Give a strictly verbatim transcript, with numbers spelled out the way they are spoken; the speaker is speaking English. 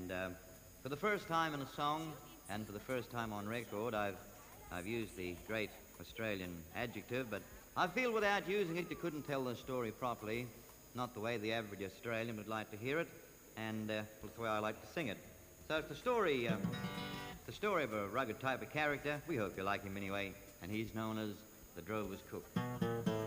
And uh, for the first time in a song, and for the first time on record, I've, I've used the great Australian adjective, but I feel without using it, you couldn't tell the story properly, not the way the average Australian would like to hear it, and uh, it's the way I like to sing it. So it's the story, uh, the story of a rugged type of character. We hope you like him anyway, and he's known as the Drover's Cook.